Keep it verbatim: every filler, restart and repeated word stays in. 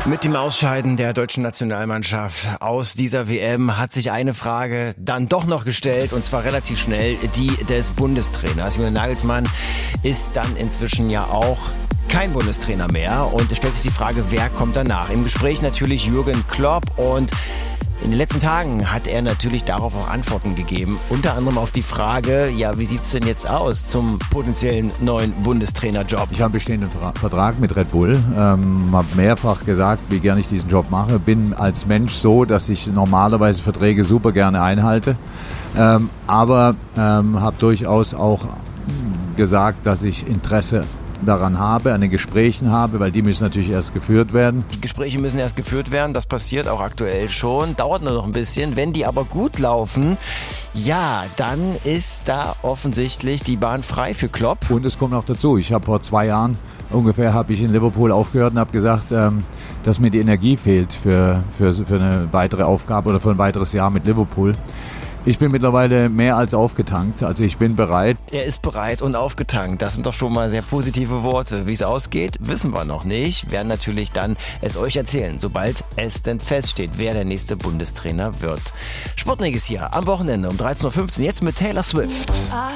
Mit dem Ausscheiden der deutschen Nationalmannschaft aus dieser W M hat sich eine Frage dann doch noch gestellt, und zwar relativ schnell, die des Bundestrainers. Julian Nagelsmann ist dann inzwischen ja auch kein Bundestrainer mehr, und es stellt sich die Frage, wer kommt danach? Im Gespräch natürlich Jürgen Klopp, und in den letzten Tagen hat er natürlich darauf auch Antworten gegeben. Unter anderem auf die Frage, ja, wie sieht's denn jetzt aus zum potenziellen neuen Bundestrainerjob? Ich habe einen bestehenden Vertrag mit Red Bull, ähm, habe mehrfach gesagt, wie gerne ich diesen Job mache. Bin als Mensch so, dass ich normalerweise Verträge super gerne einhalte, ähm, aber ähm, habe durchaus auch gesagt, dass ich Interesse daran habe, an den Gesprächen habe, weil die müssen natürlich erst geführt werden. Die Gespräche müssen erst geführt werden, das passiert auch aktuell schon, dauert nur noch ein bisschen. Wenn die aber gut laufen, ja, dann ist da offensichtlich die Bahn frei für Klopp. Und es kommt noch dazu, ich habe vor zwei Jahren ungefähr, habe ich in Liverpool aufgehört und habe gesagt, ähm, dass mir die Energie fehlt für, für, für eine weitere Aufgabe oder für ein weiteres Jahr mit Liverpool. Ich bin mittlerweile mehr als aufgetankt, also ich bin bereit. Er ist bereit und aufgetankt, das sind doch schon mal sehr positive Worte. Wie es ausgeht, wissen wir noch nicht. Wir werden natürlich dann es euch erzählen, sobald es denn feststeht, wer der nächste Bundestrainer wird. Sputnik ist hier am Wochenende um dreizehn Uhr fünfzehn, jetzt mit Taylor Swift.